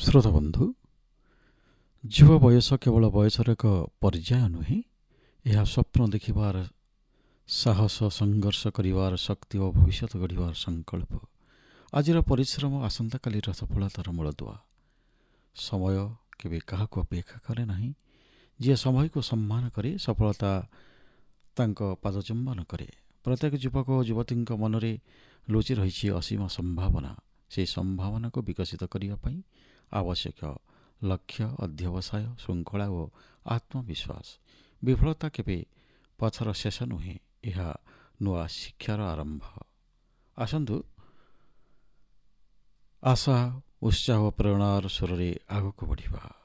ଶ୍ରୋତା ବନ୍ଧୁ, ଯୁବ ବୟସ କେବଳ ବୟସର ଏକ ପର୍ଯ୍ୟାୟ ନୁହେଁ, ଏହା ସ୍ୱପ୍ନ ଦେଖିବାର, ସାହସ ସଂଘର୍ଷ କରିବାର ଶକ୍ତି ଓ ଭବିଷ୍ୟତ ଗଢ଼ିବାର ସଂକଳ୍ପ। ଆଜିର ପରିଶ୍ରମ ଆସନ୍ତାକାଲିର ସଫଳତାର ମୂଳଦୁଆ। ସମୟ କେବେ କାହାକୁ ଅପେକ୍ଷା କରେ ନାହିଁ। ଯିଏ ସମୟକୁ ସମ୍ମାନ କରେ, ସଫଳତା ତାଙ୍କ ପାଦଚୁମ୍ବନ କରେ। ପ୍ରତ୍ୟେକ ଯୁବକ ଓ ଯୁବତୀଙ୍କ ମନରେ ଲୁଚି ରହିଛି ଅସୀମ ସମ୍ଭାବନା। ସେହି ସମ୍ଭାବନାକୁ ବିକଶିତ କରିବା ପାଇଁ ଆବଶ୍ୟକ ଲକ୍ଷ୍ୟ, ଅଧ୍ୟବସାୟ, ଶୃଙ୍ଖଳା ଓ ଆତ୍ମବିଶ୍ୱାସ। ବିଫଳତା କେବେ ପଥର ଶେଷ ନୁହେଁ, ଏହା ନୂଆ ଶିକ୍ଷାର ଆରମ୍ଭ। ଆସନ୍ତୁ ଆଶା, ଉତ୍ସାହ ଓ ପ୍ରେରଣାର ସ୍ୱରରେ ଆଗକୁ ବଢ଼ିବା।